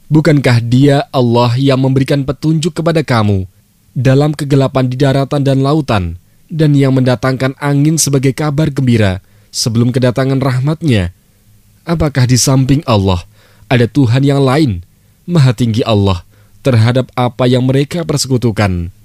Bukankah Dia Allah yang memberikan petunjuk kepada kamu dalam kegelapan di daratan dan lautan, dan yang mendatangkan angin sebagai kabar gembira sebelum kedatangan rahmat-Nya? Apakah di samping Allah ada Tuhan yang lain? Maha tinggi Allah terhadap apa yang mereka persekutukan.